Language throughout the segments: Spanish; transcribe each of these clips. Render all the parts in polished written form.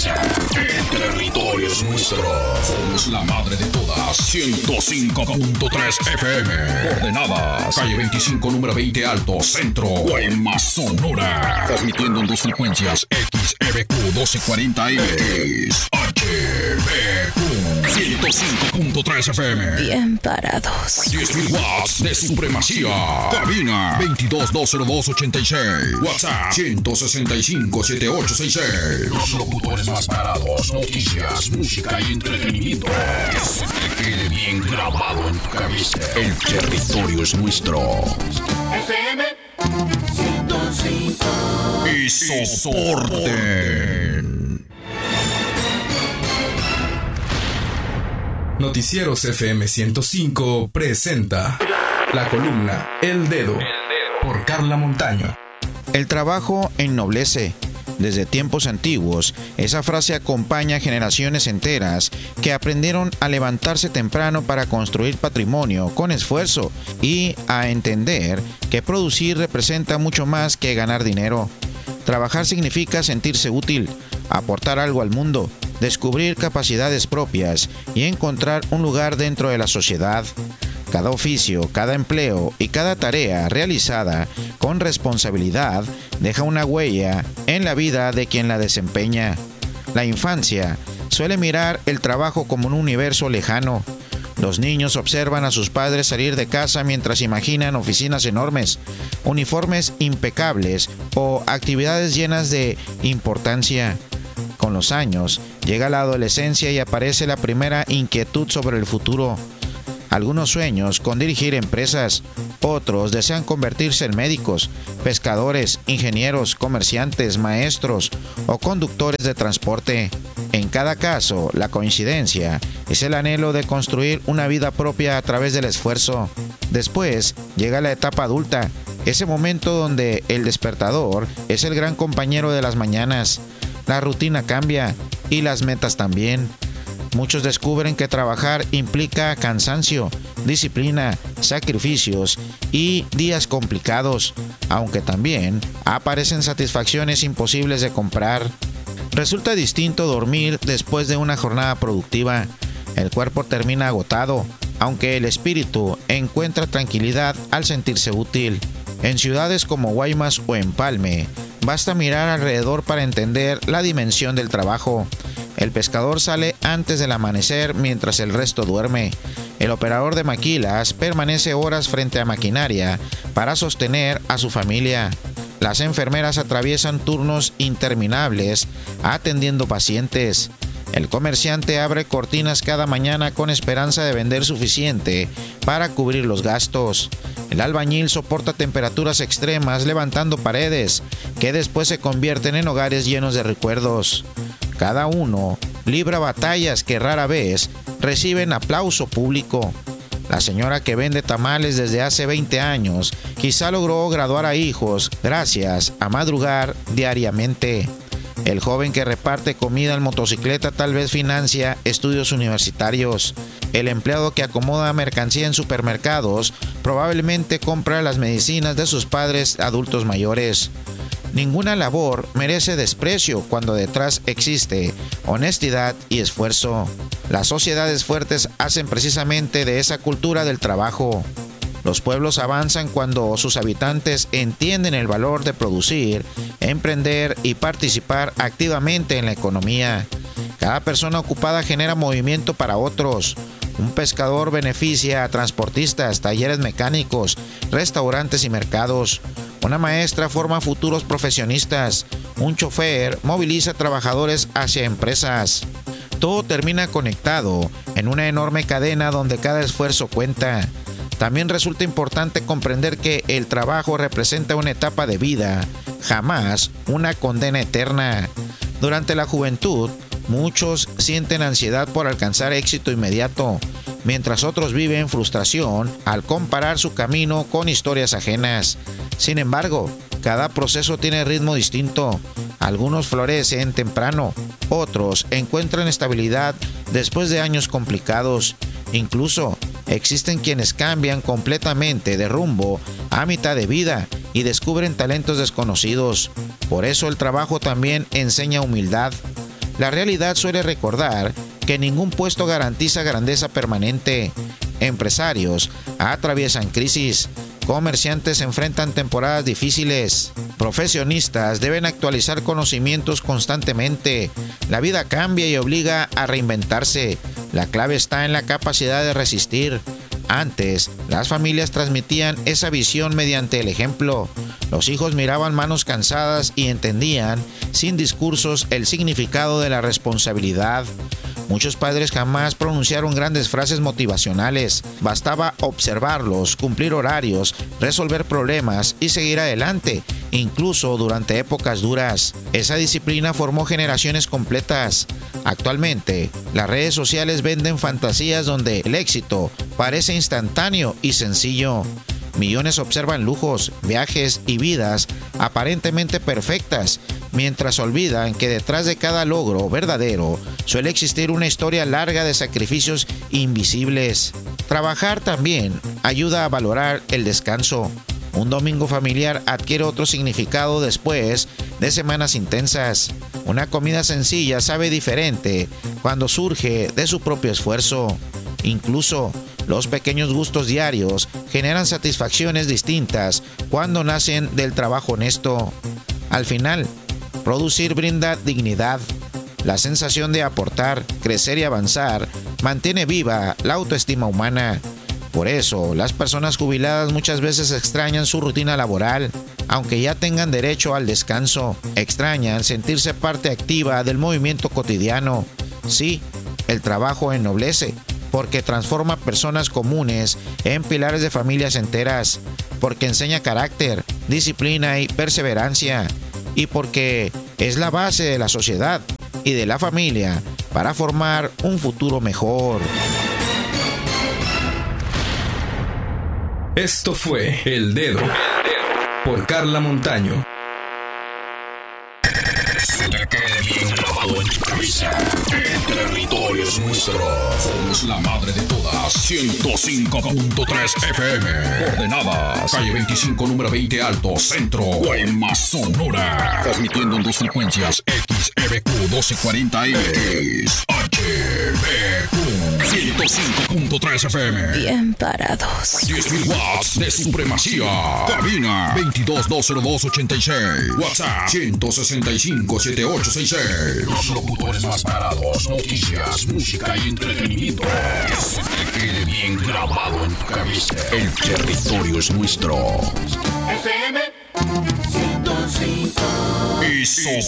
avisa. El territorio es nuestro. Somos la madre de todas. 105.3 FM. Coordenadas. Calle 25, número 20 Alto, Centro. Guaymas, Sonora. Transmitiendo en dos frecuencias. XEBQ 1240M. XHBQ 105.3 FM. Bien parados. 10.000 watts de supremacía. Cabina 22-202-86. WhatsApp 165-7866. Los locutores más parados. Noticias, música y entretenimiento. Que se te quede bien grabado en tu cabeza. El territorio es nuestro. FM 105. Y soporten. Noticieros FM 105 presenta la columna El Dedo por Carla Montaño. El trabajo ennoblece. Desde tiempos antiguos, esa frase acompaña a generaciones enteras que aprendieron a levantarse temprano para construir patrimonio con esfuerzo y a entender que producir representa mucho más que ganar dinero. Trabajar significa sentirse útil, aportar algo al mundo, descubrir capacidades propias y encontrar un lugar dentro de la sociedad. Cada oficio, cada empleo y cada tarea realizada con responsabilidad deja una huella en la vida de quien la desempeña. La infancia suele mirar el trabajo como un universo lejano. Los niños observan a sus padres salir de casa mientras imaginan oficinas enormes, uniformes impecables o actividades llenas de importancia. Con los años, llega la adolescencia y aparece la primera inquietud sobre el futuro. Algunos sueños con dirigir empresas, otros desean convertirse en médicos, pescadores, ingenieros, comerciantes, maestros o conductores de transporte. En cada caso, la coincidencia es el anhelo de construir una vida propia a través del esfuerzo. Después llega la etapa adulta, ese momento donde el despertador es el gran compañero de las mañanas. La rutina cambia y las metas también. Muchos descubren que trabajar implica cansancio, disciplina, sacrificios y días complicados, aunque también aparecen satisfacciones imposibles de comprar. Resulta distinto dormir después de una jornada productiva. El cuerpo termina agotado, aunque el espíritu encuentra tranquilidad al sentirse útil. En ciudades como Guaymas o Empalme, basta mirar alrededor para entender la dimensión del trabajo. El pescador sale antes del amanecer mientras el resto duerme. El operador de maquilas permanece horas frente a maquinaria para sostener a su familia. Las enfermeras atraviesan turnos interminables atendiendo pacientes. El comerciante abre cortinas cada mañana con esperanza de vender suficiente para cubrir los gastos. El albañil soporta temperaturas extremas levantando paredes que después se convierten en hogares llenos de recuerdos. Cada uno libra batallas que rara vez reciben aplauso público. La señora que vende tamales desde hace 20 años quizá logró graduar a hijos gracias a madrugar diariamente. El joven que reparte comida en motocicleta tal vez financia estudios universitarios. El empleado que acomoda mercancía en supermercados probablemente compra las medicinas de sus padres adultos mayores. Ninguna labor merece desprecio cuando detrás existe honestidad y esfuerzo. Las sociedades fuertes hacen precisamente de esa cultura del trabajo. Los pueblos avanzan cuando sus habitantes entienden el valor de producir, emprender y participar activamente en la economía. Cada persona ocupada genera movimiento para otros. Un pescador beneficia a transportistas, talleres mecánicos, restaurantes y mercados. Una maestra forma futuros profesionistas. Un chofer moviliza trabajadores hacia empresas. Todo termina conectado en una enorme cadena donde cada esfuerzo cuenta. También resulta importante comprender que el trabajo representa una etapa de vida, jamás una condena eterna. Durante la juventud, muchos sienten ansiedad por alcanzar éxito inmediato, mientras otros viven frustración al comparar su camino con historias ajenas. Sin embargo, cada proceso tiene ritmo distinto. Algunos florecen temprano, otros encuentran estabilidad después de años complicados. Incluso existen quienes cambian completamente de rumbo a mitad de vida y descubren talentos desconocidos. Por eso el trabajo también enseña humildad. la realidad suele recordar que ningún puesto garantiza grandeza permanente. Empresarios atraviesan crisis, comerciantes enfrentan temporadas difíciles, profesionistas deben actualizar conocimientos constantemente. La vida cambia y obliga a reinventarse. La clave está en la capacidad de resistir. Antes, las familias transmitían esa visión mediante el ejemplo. Los hijos miraban manos cansadas y entendían, sin discursos, el significado de la responsabilidad. Muchos padres jamás pronunciaron grandes frases motivacionales. Bastaba observarlos, cumplir horarios, resolver problemas y seguir adelante, incluso durante épocas duras. Esa disciplina formó generaciones completas. Actualmente, las redes sociales venden fantasías donde el éxito parece instantáneo y sencillo. Millones observan lujos, viajes y vidas aparentemente perfectas, mientras olvidan que detrás de cada logro verdadero suele existir una historia larga de sacrificios invisibles. Trabajar también ayuda a valorar el descanso. Un domingo familiar adquiere otro significado después de semanas intensas. Una comida sencilla sabe diferente cuando surge de su propio esfuerzo. Incluso los pequeños gustos diarios generan satisfacciones distintas cuando nacen del trabajo honesto. Al final, producir brinda dignidad. La sensación de aportar, crecer y avanzar mantiene viva la autoestima humana. Por eso, las personas jubiladas muchas veces extrañan su rutina laboral, aunque ya tengan derecho al descanso. Extrañan sentirse parte activa del movimiento cotidiano. Sí, el trabajo ennoblece, porque transforma personas comunes en pilares de familias enteras, porque enseña carácter, disciplina y perseverancia, y porque es la base de la sociedad y de la familia para formar un futuro mejor. Esto fue El Dedo por Carla Montaño. Se te quede bien grabado en tu cabeza. El territorio es nuestro. Somos la madre de todas. 105.3 FM. Coordenadas. Calle 25, número 20 Alto, Centro. Guaymas, Sonora. Transmitiendo en dos frecuencias. XEBQ 1240M. XHBQ 105.3 FM. Bien parados. 10.000 watts de supremacía. Cabina 22-202-86. WhatsApp 165-7866. Los locutores más parados. Noticias, música y entretenimiento. Que se te quede bien grabado en tu cabeza. El territorio es nuestro. FM 105. Y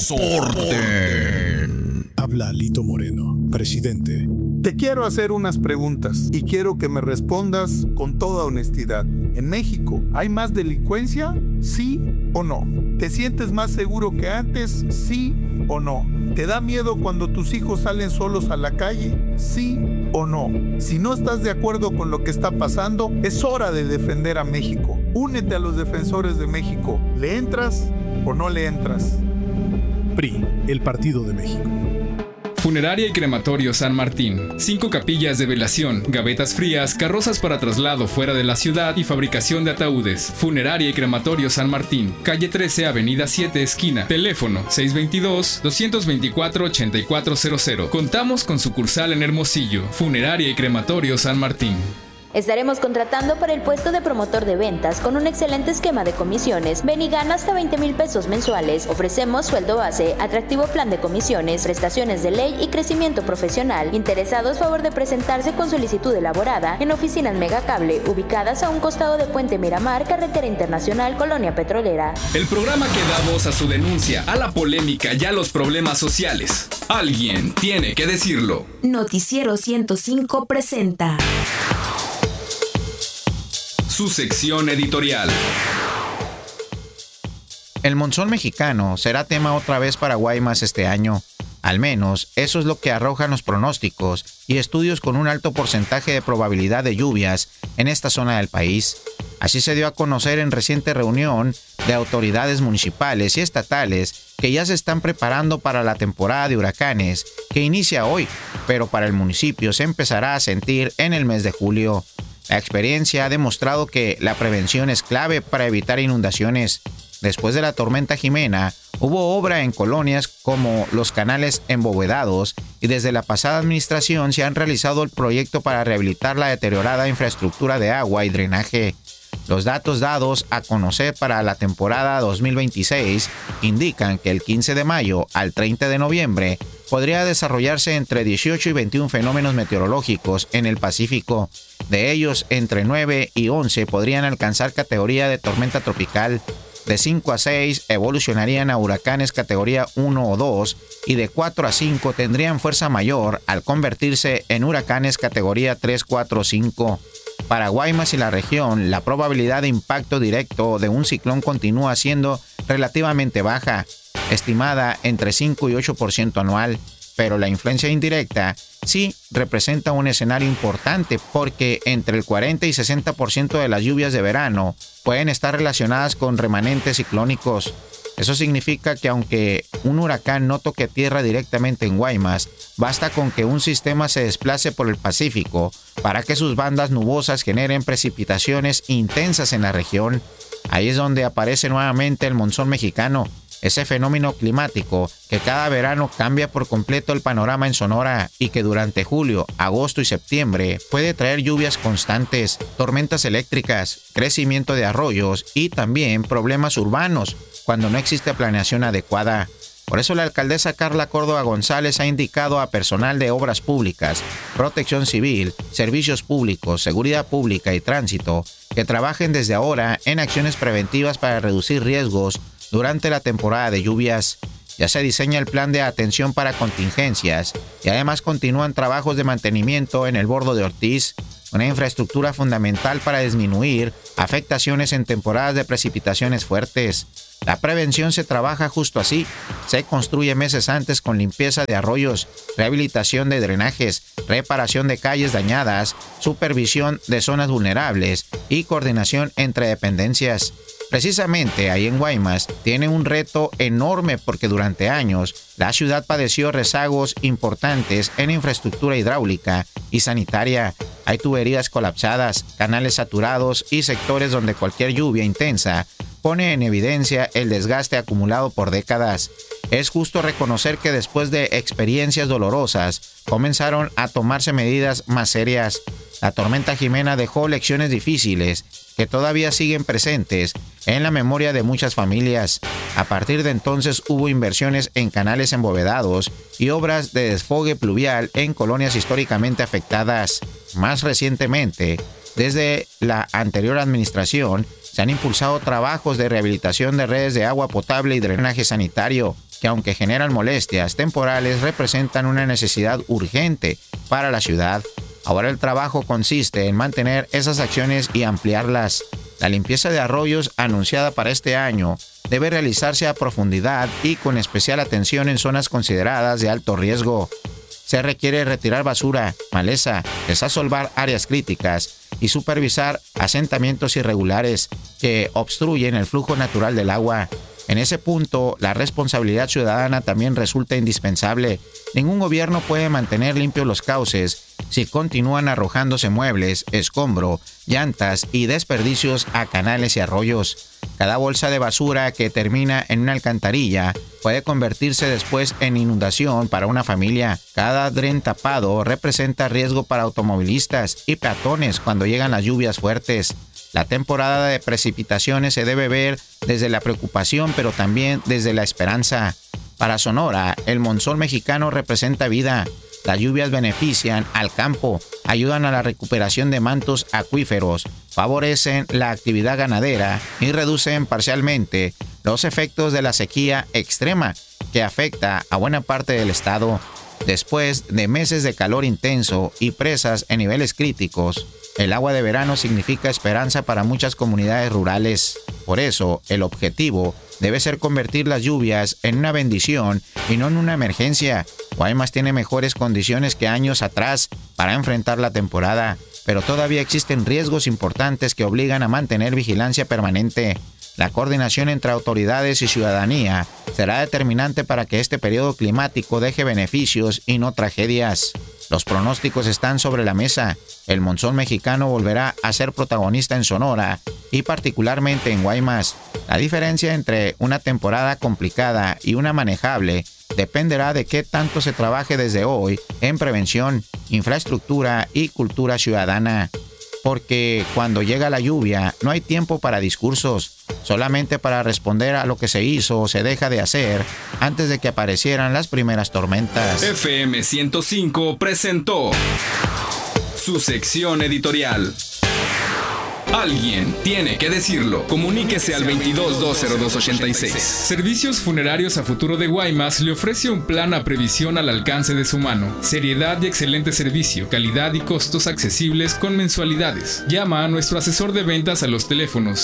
soporten. Habla Lito Moreno, presidente. Te quiero hacer unas preguntas y quiero que me respondas con toda honestidad. ¿En México hay más delincuencia? ¿Sí o no? ¿Te sientes más seguro que antes? ¿Sí o no? ¿Te da miedo cuando tus hijos salen solos a la calle? ¿Sí o no? Si no estás de acuerdo con lo que está pasando, es hora de defender a México. Únete a los defensores de México. ¿Le entras o no le entras? PRI, el Partido de México. Funeraria y Crematorio San Martín. 5 capillas de velación, gavetas frías, carrozas para traslado fuera de la ciudad y fabricación de ataúdes. Funeraria y Crematorio San Martín. Calle 13, Avenida 7, esquina. Teléfono 622-224-8400. Contamos con sucursal en Hermosillo. Funeraria y Crematorio San Martín. Estaremos contratando para el puesto de promotor de ventas con un excelente esquema de comisiones. Ven y gana hasta 20,000 pesos mensuales. Ofrecemos sueldo base, atractivo plan de comisiones, prestaciones de ley y crecimiento profesional. Interesados, favor de presentarse con solicitud elaborada en oficinas Megacable, ubicadas a un costado de Puente Miramar, Carretera Internacional, Colonia Petrolera. El programa que da voz a su denuncia, a la polémica y a los problemas sociales. Alguien tiene que decirlo. Noticiero 105 presenta su sección editorial. El monzón mexicano será tema otra vez para Guaymas este año. Al menos, eso es lo que arrojan los pronósticos y estudios con un alto porcentaje de probabilidad de lluvias en esta zona del país. Así se dio a conocer en reciente reunión de autoridades municipales y estatales que ya se están preparando para la temporada de huracanes que inicia hoy, pero para el municipio se empezará a sentir en el mes de julio. La experiencia ha demostrado que la prevención es clave para evitar inundaciones. después de la tormenta Jimena, hubo obra en colonias como los canales embovedados y desde la pasada administración se han realizado el proyecto para rehabilitar la deteriorada infraestructura de agua y drenaje. Los datos dados a conocer para la temporada 2026 indican que el 15 de mayo al 30 de noviembre podría desarrollarse entre 18 y 21 fenómenos meteorológicos en el Pacífico. De ellos, entre 9 y 11 podrían alcanzar categoría de tormenta tropical, de 5 a 6 evolucionarían a huracanes categoría 1 o 2 y de 4 a 5 tendrían fuerza mayor al convertirse en huracanes categoría 3, 4 o 5. Para Guaymas y la región, la probabilidad de impacto directo de un ciclón continúa siendo relativamente baja, estimada entre 5 y 8% anual, pero la influencia indirecta sí representa un escenario importante porque entre el 40 y 60% de las lluvias de verano pueden estar relacionadas con remanentes ciclónicos. Eso significa que aunque un huracán no toque tierra directamente en Guaymas, basta con que un sistema se desplace por el Pacífico para que sus bandas nubosas generen precipitaciones intensas en la región. Ahí es donde aparece nuevamente el monzón mexicano, ese fenómeno climático que cada verano cambia por completo el panorama en Sonora y que durante julio, agosto y septiembre puede traer lluvias constantes, tormentas eléctricas, crecimiento de arroyos y también problemas urbanos cuando no existe planeación adecuada. Por eso la alcaldesa Carla Córdoba González ha indicado a personal de obras públicas, protección civil, servicios públicos, seguridad pública y tránsito que trabajen desde ahora en acciones preventivas para reducir riesgos durante la temporada de lluvias. Ya se diseña el plan de atención para contingencias y además continúan trabajos de mantenimiento en el bordo de Ortiz, una infraestructura fundamental para disminuir afectaciones en temporadas de precipitaciones fuertes. La prevención se trabaja justo así, se construye meses antes con limpieza de arroyos, rehabilitación de drenajes, reparación de calles dañadas, supervisión de zonas vulnerables y coordinación entre dependencias. Precisamente ahí en Guaymas tiene un reto enorme porque durante años la ciudad padeció rezagos importantes en infraestructura hidráulica y sanitaria. Hay tuberías colapsadas, canales saturados y sectores donde cualquier lluvia intensa pone en evidencia el desgaste acumulado por décadas. Es justo reconocer que después de experiencias dolorosas, comenzaron a tomarse medidas más serias. La tormenta Jimena dejó lecciones difíciles que todavía siguen presentes en la memoria de muchas familias. A partir de entonces hubo inversiones en canales embovedados y obras de desfogue pluvial en colonias históricamente afectadas. Más recientemente, desde la anterior administración, se han impulsado trabajos de rehabilitación de redes de agua potable y drenaje sanitario, que aunque generan molestias temporales, representan una necesidad urgente para la ciudad. Ahora el trabajo consiste en mantener esas acciones y ampliarlas. La limpieza de arroyos anunciada para este año debe realizarse a profundidad y con especial atención en zonas consideradas de alto riesgo. Se requiere retirar basura, maleza, desasolvar áreas críticas y supervisar asentamientos irregulares que obstruyen el flujo natural del agua. En ese punto, la responsabilidad ciudadana también resulta indispensable. Ningún gobierno puede mantener limpios los cauces si continúan arrojándose muebles, escombro, llantas y desperdicios a canales y arroyos. Cada bolsa de basura que termina en una alcantarilla puede convertirse después en inundación para una familia. Cada dren tapado representa riesgo para automovilistas y peatones cuando llegan las lluvias fuertes. La temporada de precipitaciones se debe ver desde la preocupación, pero también desde la esperanza. Para Sonora, el monzón mexicano representa vida. Las lluvias benefician al campo, ayudan a la recuperación de mantos acuíferos, favorecen la actividad ganadera y reducen parcialmente los efectos de la sequía extrema que afecta a buena parte del estado. Después de meses de calor intenso y presas en niveles críticos, el agua de verano significa esperanza para muchas comunidades rurales. Por eso, el objetivo debe ser convertir las lluvias en una bendición y no en una emergencia. Guaymas tiene mejores condiciones que años atrás para enfrentar la temporada, pero todavía existen riesgos importantes que obligan a mantener vigilancia permanente. La coordinación entre autoridades y ciudadanía será determinante para que este periodo climático deje beneficios y no tragedias. Los pronósticos están sobre la mesa. El monzón mexicano volverá a ser protagonista en Sonora y particularmente en Guaymas. La diferencia entre una temporada complicada y una manejable dependerá de qué tanto se trabaje desde hoy en prevención, infraestructura y cultura ciudadana. Porque cuando llega la lluvia no hay tiempo para discursos, solamente para responder a lo que se hizo o se deja de hacer antes de que aparecieran las primeras tormentas. FM 105 presentó su sección editorial. Alguien tiene que decirlo. Comuníquese al 22-202-86. Servicios Funerarios a Futuro de Guaymas le ofrece un plan a previsión al alcance de su mano. Seriedad y excelente servicio, calidad y costos accesibles con mensualidades. Llama a nuestro asesor de ventas a los teléfonos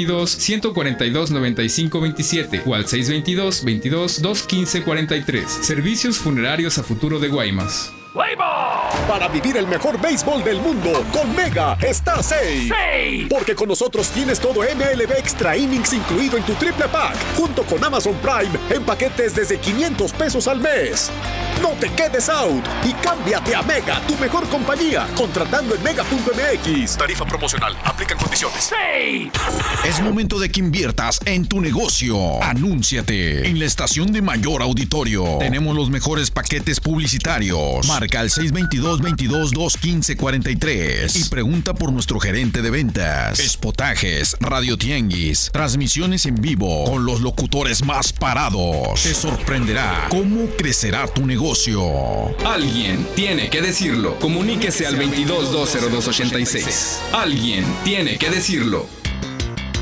622-142-9527 o al 622-22-215-43. Servicios Funerarios a Futuro de Guaymas. Para vivir el mejor béisbol del mundo, con Mega está safe. Porque con nosotros tienes todo MLB Extra Innings incluido en tu triple pack, junto con Amazon Prime en paquetes desde $500 al mes. No te quedes out y cámbiate a Mega, tu mejor compañía, contratando en mega.mx. Tarifa promocional, aplican condiciones. Es momento de que inviertas en tu negocio. Anúnciate en la estación de mayor auditorio. Tenemos los mejores paquetes publicitarios. Marca al 622-22-215-43 y pregunta por nuestro gerente de ventas. Espotajes, radio tianguis, transmisiones en vivo con los locutores más parados. Te sorprenderá cómo crecerá tu negocio. Alguien tiene que decirlo. Comuníquese al 22-202-86. Alguien tiene que decirlo.